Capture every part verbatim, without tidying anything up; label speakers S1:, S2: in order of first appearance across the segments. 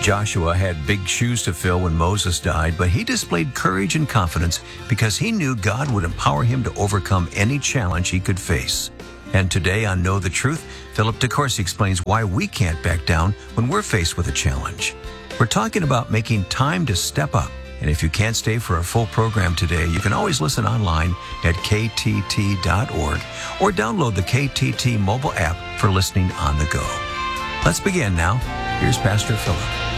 S1: Joshua had big shoes to fill when Moses died, but he displayed courage and confidence because he knew God would empower him to overcome any challenge he could face. And today on Know the Truth, Philip DeCourcy explains why we can't back down when we're faced with a challenge. We're talking about making time to step up. And if you can't stay for a full program today, you can always listen online at K T T dot org or download the K T T mobile app for listening on the go. Let's begin now. Here's Pastor Philip.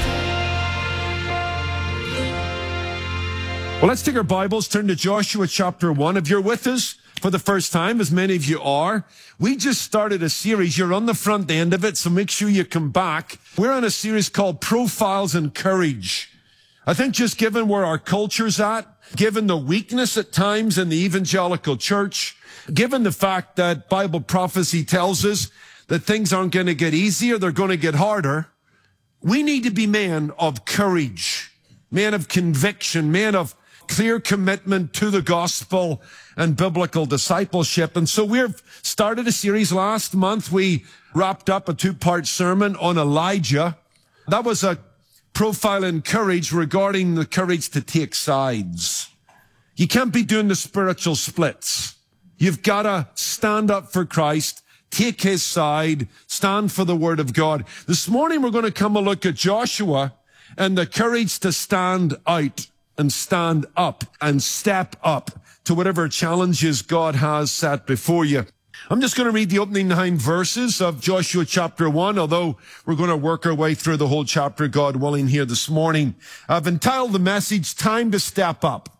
S2: Well, let's take our Bibles, turn to Joshua chapter one. If you're with us for the first time, as many of you are, we just started a series. You're on the front end of it, so make sure you come back. We're on a series called Profiles in Courage. I think just given where our culture's at, given the weakness at times in the evangelical church, given the fact that Bible prophecy tells us that things aren't going to get easier, they're going to get harder, we need to be men of courage, men of conviction, men of clear commitment to the gospel and biblical discipleship. And so we've started a series last month. We wrapped up a two-part sermon on Elijah. That was a profile in courage regarding the courage to take sides. You can't be doing the spiritual splits. You've got to stand up for Christ, take his side, stand for the word of God. This morning we're going to come a look at Joshua and the courage to stand out and stand up and step up to whatever challenges God has set before you. I'm just going to read the opening nine verses of Joshua chapter one, although we're going to work our way through the whole chapter, God willing, here this morning. I've entitled the message, Time to Step Up.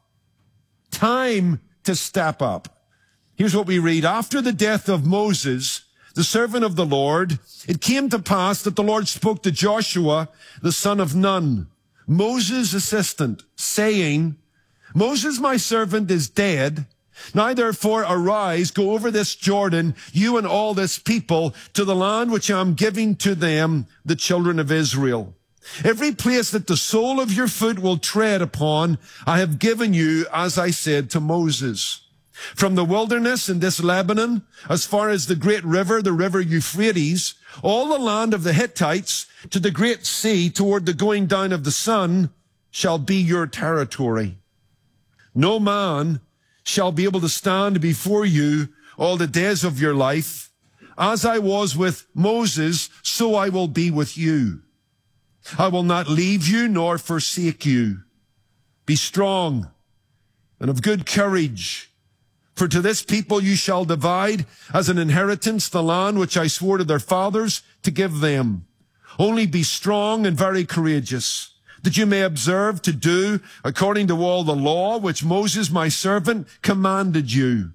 S2: Time to Step Up. Here's what we read. After the death of Moses, the servant of the Lord, it came to pass that the Lord spoke to Joshua, the son of Nun, Moses' assistant, saying, Moses, my servant, is dead. Now therefore arise, go over this Jordan, you and all this people, to the land which I am giving to them, the children of Israel. Every place that the sole of your foot will tread upon, I have given you, as I said to Moses. From the wilderness in this Lebanon, as far as the great river, the river Euphrates, all the land of the Hittites, to the great sea, toward the going down of the sun, shall be your territory. No man shall be able to stand before you all the days of your life. As I was with Moses, so I will be with you. I will not leave you nor forsake you. Be strong and of good courage. For to this people you shall divide as an inheritance the land which I swore to their fathers to give them. Only be strong and very courageous, that you may observe to do according to all the law which Moses my servant commanded you.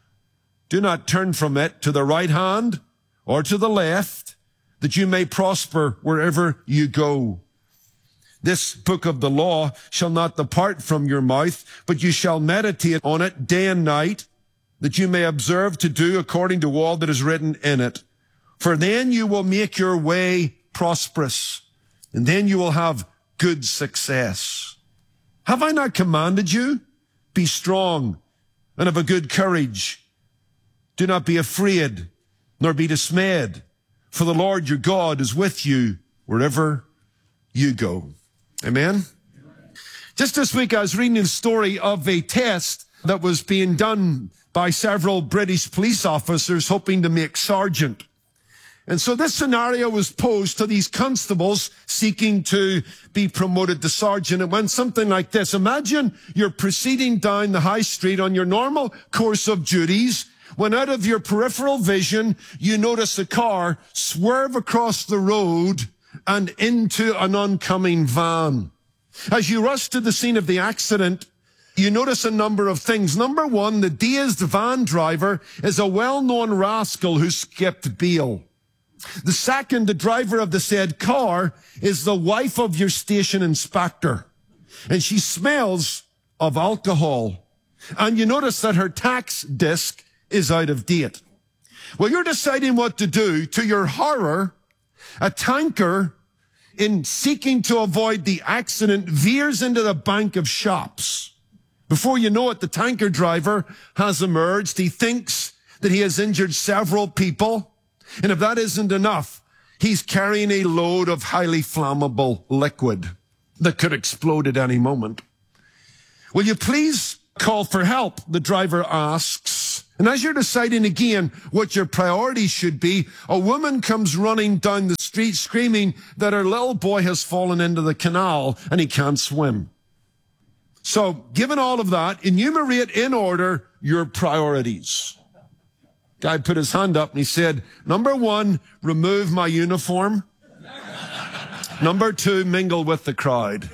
S2: Do not turn from it to the right hand or to the left, that you may prosper wherever you go. This book of the law shall not depart from your mouth, but you shall meditate on it day and night, that you may observe to do according to all that is written in it. For then you will make your way prosperous, and then you will have good success. Have I not commanded you? Be strong and of a good courage. Do not be afraid, nor be dismayed, for the Lord your God is with you wherever you go. Amen? Just this week I was reading the story of a test that was being done by several British police officers hoping to make sergeant. And so this scenario was posed to these constables seeking to be promoted to sergeant. It went something like this. Imagine you're proceeding down the high street on your normal course of duties, when out of your peripheral vision, you notice a car swerve across the road and into an oncoming van. As you rush to the scene of the accident, you notice a number of things. Number one, the dazed van driver is a well-known rascal who skipped bail. The second, the driver of the said car is the wife of your station inspector, and she smells of alcohol. And you notice that her tax disc is out of date. Well, you're deciding what to do. To your horror, a tanker, in seeking to avoid the accident, veers into the bank of shops. Before you know it, the tanker driver has emerged. He thinks that he has injured several people. And if that isn't enough, he's carrying a load of highly flammable liquid that could explode at any moment. Will you please call for help? The driver asks. And as you're deciding again what your priorities should be, a woman comes running down the street screaming that her little boy has fallen into the canal and he can't swim. So, given all of that, enumerate in order your priorities. Guy put his hand up and he said, number one, remove my uniform. Number two, mingle with the crowd.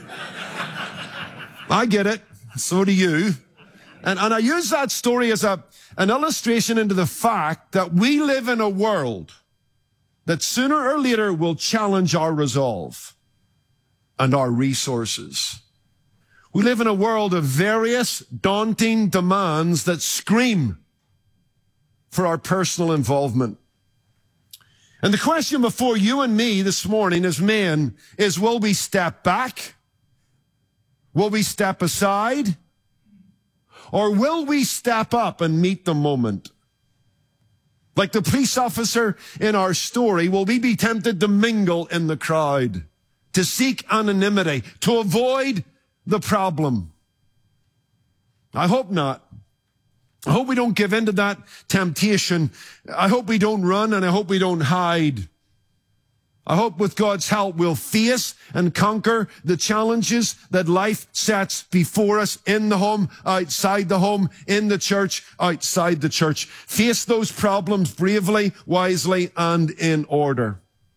S2: I get it. So do you. And, and I use that story as a, an illustration into the fact that we live in a world that sooner or later will challenge our resolve and our resources. We live in a world of various daunting demands that scream for our personal involvement. And the question before you and me this morning as men is, will we step back? Will we step aside? Or will we step up and meet the moment? Like the police officer in our story, will we be tempted to mingle in the crowd, to seek anonymity, to avoid the problem? I hope not. I hope we don't give in to that temptation. I hope we don't run, and I hope we don't hide. I hope with God's help we'll face and conquer the challenges that life sets before us in the home, outside the home, in the church, outside the church. Face those problems bravely, wisely, and in order.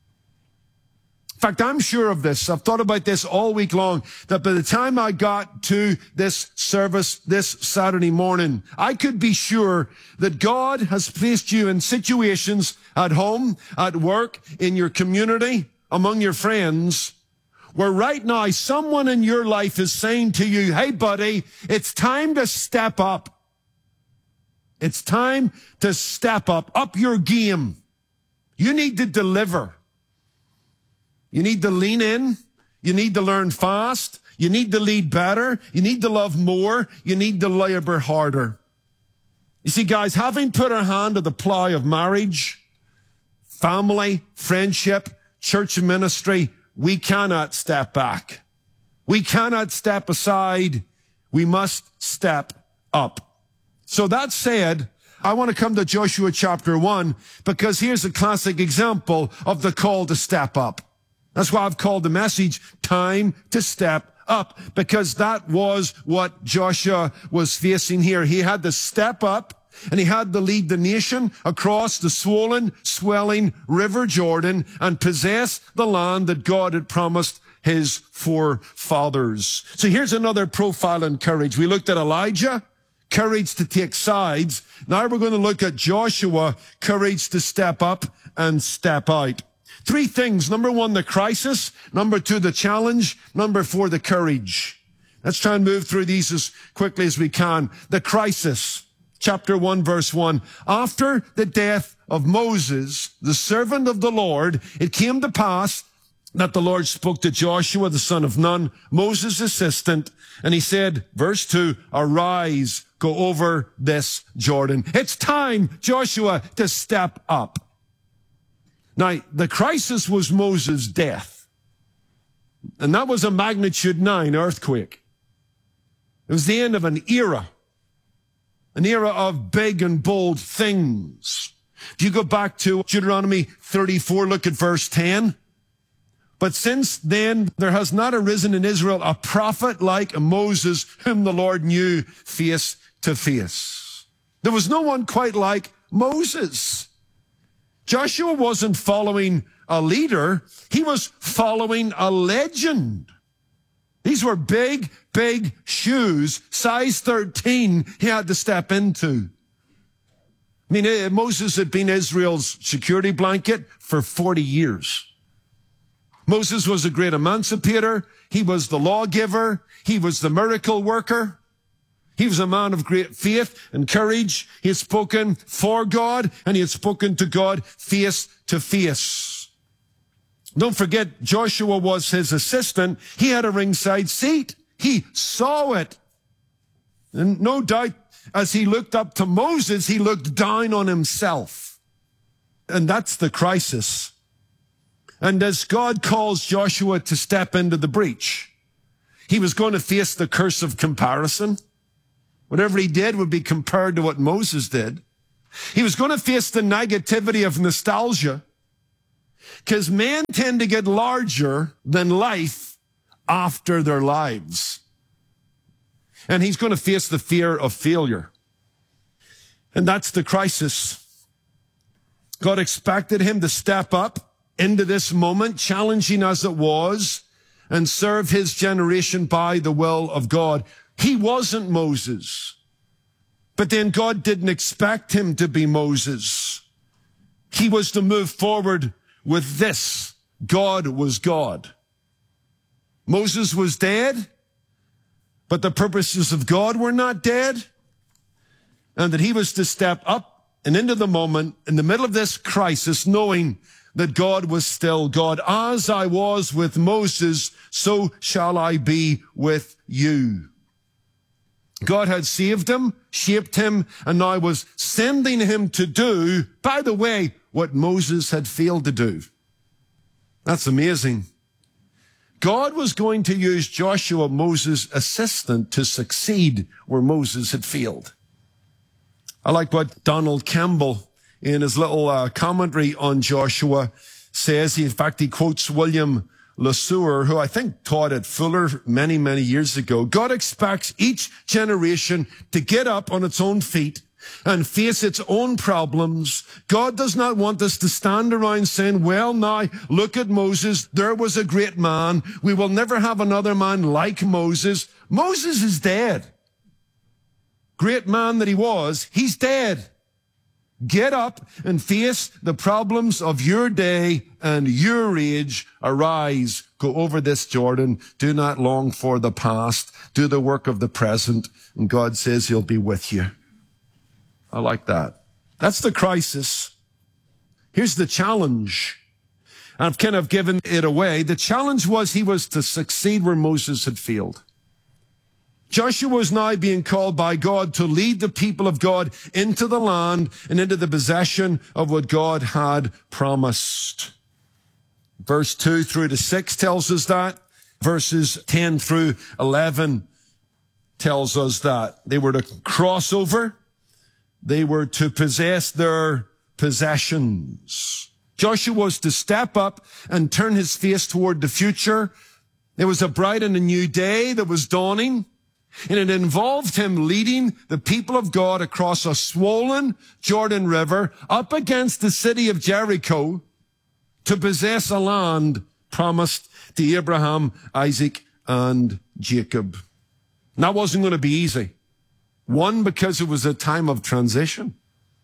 S2: In fact, I'm sure of this. I've thought about this all week long, that by the time I got to this service this Saturday morning, I could be sure that God has placed you in situations at home, at work, in your community, among your friends, where right now someone in your life is saying to you, hey buddy, it's time to step up. It's time to step up, up your game. You need to deliver. You need to lean in. You need to learn fast. You need to lead better. You need to love more. You need to labor harder. You see, guys, having put our hand to the plow of marriage, family, friendship, church and ministry, we cannot step back. We cannot step aside. We must step up. So that said, I want to come to Joshua chapter one, because here's a classic example of the call to step up. That's why I've called the message Time to Step Up, because that was what Joshua was facing here. He had to step up, and he had to lead the nation across the swollen, swelling River Jordan and possess the land that God had promised his forefathers. So here's another profile in courage. We looked at Elijah, courage to take sides. Now we're going to look at Joshua, courage to step up and step out. Three things. Number one, the crisis. Number two, the challenge. Number four, the courage. Let's try and move through these as quickly as we can. The crisis. Chapter one, verse one. After the death of Moses, the servant of the Lord, it came to pass that the Lord spoke to Joshua, the son of Nun, Moses' assistant, and he said, verse two, arise, go over this Jordan. It's time, Joshua, to step up. Now, the crisis was Moses' death. And that was a magnitude nine earthquake. It was the end of an era. An era of big and bold things. If you go back to Deuteronomy thirty-four, look at verse ten. But since then, there has not arisen in Israel a prophet like Moses, whom the Lord knew face to face. There was no one quite like Moses. Joshua wasn't following a leader. He was following a legend. These were big, big shoes, size thirteen, he had to step into. I mean, Moses had been Israel's security blanket for forty years. Moses was a great emancipator. He was the lawgiver. He was the miracle worker. He was a man of great faith and courage. He had spoken for God, and he had spoken to God face to face. Don't forget, Joshua was his assistant. He had a ringside seat. He saw it. And no doubt, as he looked up to Moses, he looked down on himself. And that's the crisis. And as God calls Joshua to step into the breach, he was going to face the curse of comparison. Whatever he did would be compared to what Moses did. He was going to face the negativity of nostalgia, because men tend to get larger than life after their lives. And he's going to face the fear of failure. And that's the crisis. God expected him to step up into this moment, challenging as it was, and serve his generation by the will of God. He wasn't Moses. But then God didn't expect him to be Moses. He was to move forward with this. God was God. Moses was dead, but the purposes of God were not dead. And that he was to step up and into the moment in the middle of this crisis, knowing that God was still God. As I was with Moses, so shall I be with you. God had saved him, shaped him, and now was sending him to do, by the way, what Moses had failed to do. That's amazing. God was going to use Joshua, Moses' assistant, to succeed where Moses had failed. I like what Donald Campbell, in his little uh, commentary on Joshua, says. He, in fact, he quotes William LeSueur, who I think taught at Fuller many, many years ago. God expects each generation to get up on its own feet and face its own problems. God does not want us to stand around saying, well, now, look at Moses. There was a great man. We will never have another man like Moses. Moses is dead. Great man that he was, he's dead. Get up and face the problems of your day and your age. Arise, go over this Jordan. Do not long for the past. Do the work of the present. And God says he'll be with you. I like that. That's the crisis. Here's the challenge. I've kind of given it away. The challenge was he was to succeed where Moses had failed. Joshua was now being called by God to lead the people of God into the land and into the possession of what God had promised. Verse two through to six tells us that. Verses ten through eleven tells us that. They were to cross over. They were to possess their possessions. Joshua was to step up and turn his face toward the future. There was a bright and a new day that was dawning. And it involved him leading the people of God across a swollen Jordan River up against the city of Jericho to possess a land promised to Abraham, Isaac, and Jacob. And that wasn't going to be easy. One, because it was a time of transition.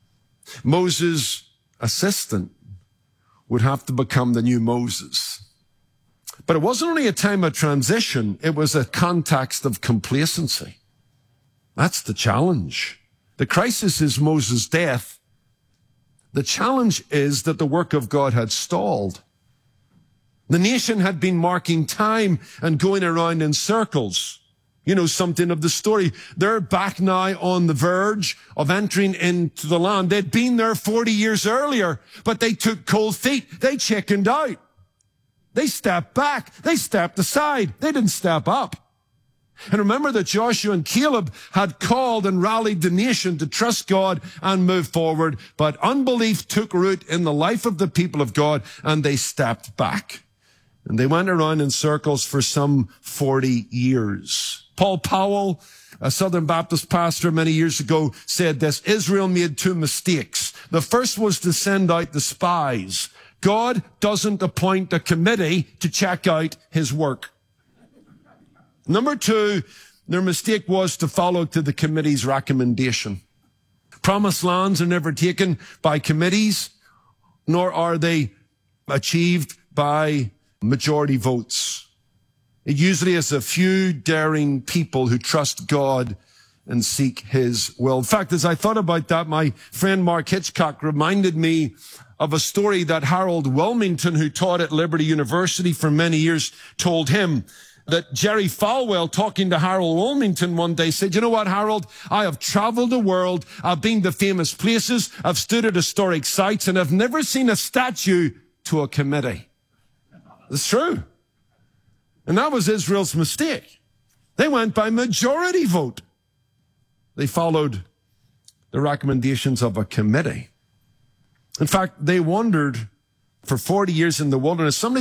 S2: Moses' assistant would have to become the new Moses. But it wasn't only a time of transition, it was a context of complacency. That's the challenge. The crisis is Moses' death. The challenge is that the work of God had stalled. The nation had been marking time and going around in circles. You know something of the story. They're back now on the verge of entering into the land. They'd been there forty years earlier, but they took cold feet. They chickened out. They stepped back. They stepped aside. They didn't step up. And remember that Joshua and Caleb had called and rallied the nation to trust God and move forward. But unbelief took root in the life of the people of God, and they stepped back. And they went around in circles for some forty years. Paul Powell, a Southern Baptist pastor many years ago, said this: Israel made two mistakes. The first was to send out the spies. God doesn't appoint a committee to check out his work. Number two, their mistake was to follow to the committee's recommendation. Promised lands are never taken by committees, nor are they achieved by majority votes. It usually is a few daring people who trust God and seek his will. In fact, as I thought about that, my friend Mark Hitchcock reminded me of a story that Harold Wilmington, who taught at Liberty University for many years, told him. That Jerry Falwell, talking to Harold Wilmington one day, said, you know what, Harold, I have traveled the world, I've been to famous places, I've stood at historic sites, and I've never seen a statue to a committee. It's true. And that was Israel's mistake. They went by majority vote. They followed the recommendations of a committee. In fact, they wandered for forty years in the wilderness. Somebody